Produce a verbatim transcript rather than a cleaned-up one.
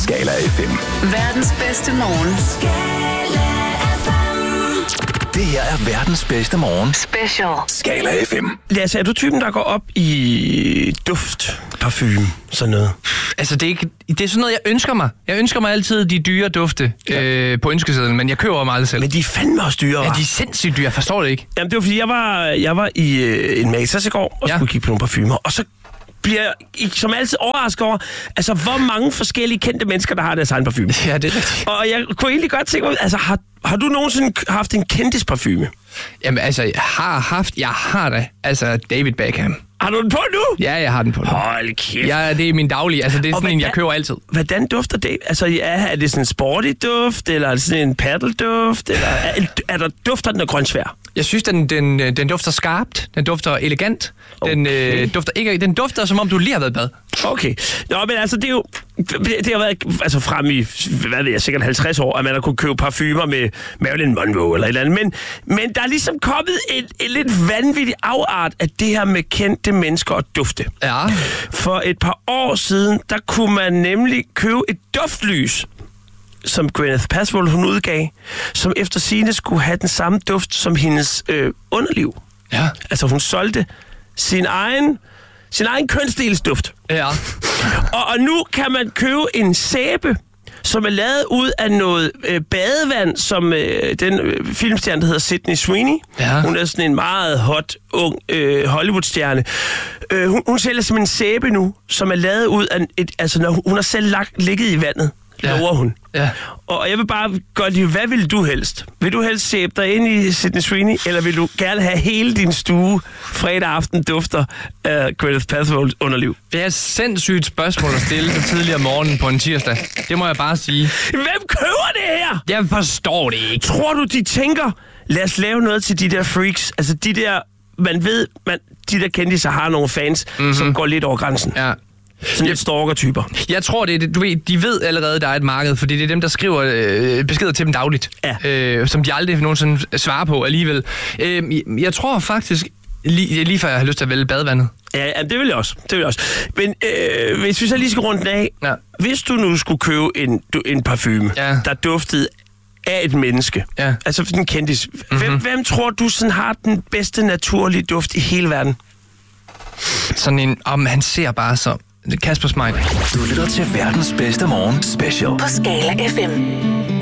Skala F M. Verdens bedste morgen. Skala F M. Det her er verdens bedste morgen. Special. Skala F M. Lasse, er du typen, der går op i duft, parfume, sådan noget? Altså, det er, ikke, det er sådan noget, jeg ønsker mig. Jeg ønsker mig altid de dyre dufte ja. øh, på ønskesedlen, men jeg køber dem aldrig selv. Men de er fandme også dyre, Ja, de er sindssygt dyre, jeg forstår det ikke. Jamen, det var fordi, jeg var, jeg var i øh, en Matas i går, og Ja. skulle kigge på nogle parfumer, og så bliver jeg som altid overrasket over, altså, hvor mange forskellige kendte mennesker, der har deres egen parfume. Ja, det er rigtigt. Og jeg kunne egentlig godt tænke mig, altså, har, har du nogensinde haft en kendisparfume? Jamen, altså, jeg har haft, jeg har da, altså, David Beckham. Har du den på nu? Ja, jeg har den på nu. Hold kæft. Ja, det er min daglige, altså, det er Og sådan en, jeg hvordan- køber altid. Hvordan dufter det? Altså, ja, er det sådan en sporty duft, eller er det sådan en paddelduft, eller er, er der dufter den af grønsvær? Jeg synes, den, den, den dufter skarpt, den dufter elegant, den, Okay. øh, dufter ikke, den dufter, som om du lige har været i bad. Okay. Nå, men altså, det er jo... Det har været altså, frem i, hvad ved jeg, sikkert halvtreds år, at man har kunne købe parfumer med Marilyn Monroe eller et eller andet. Men, men der er ligesom kommet en, en lidt vanvittig afart af det her med kendte mennesker og dufte. Ja. For et par år siden, der kunne man nemlig købe et duftlys, som Gwyneth Paltrow hun udgav, som efter sigende skulle have den samme duft som hendes øh, underliv. Ja. Altså hun solgte sin egen, sin egen kønsdelsduft. Ja. Og, og nu kan man købe en sæbe, som er lavet ud af noget øh, badevand, som øh, den øh, filmstjerne, der hedder Sydney Sweeney. Ja. Hun er sådan en meget hot, ung øh, Hollywood-stjerne. Øh, hun, hun sælger simpelthen en sæbe nu, som er lavet ud af... Et, altså, når hun, hun har selv lagt, ligget i vandet, Ja. lover hun. Ja. Og jeg vil bare godt lide, hvad vil du helst? Vil du helst sæbe dig ind i Sydney Sweeney, eller vil du gerne have hele din stue fredag aften dufter af Gwyneth Paltrows underliv? Det er et sindssygt spørgsmål at stille så tidligere om morgenen på en tirsdag. Det må jeg bare sige. Hvem køber det her? Jeg forstår det ikke. Tror du, de tænker, lad os lave noget til de der freaks? Altså de der, man ved, man, de der kendte har nogle fans, mm-hmm. som går lidt over grænsen. Ja. Sådan lidt stalker-typer. Jeg tror, det er, det- du ved, de ved allerede, der er et marked, fordi det er dem, der skriver øh, beskeder til dem dagligt, Ja. øh, som de aldrig nogensinde svarer på alligevel. Øh, jeg, jeg tror faktisk, lige, lige før jeg har lyst til at vælge badevandet. Ja, ja, det vil jeg også. Det vil jeg også. Men øh, hvis vi så lige skal runde den af. Ja. Hvis du nu skulle købe en, du- en parfume, Ja. der duftede af et menneske, Ja. altså sådan en kendis, mm-hmm. hvem, hvem tror du sådan har den bedste naturlige duft i hele verden? Sådan en, om han ser bare så... Kasper Smeichel. Du lytter til verdens bedste morgen. Special. På Skala F M.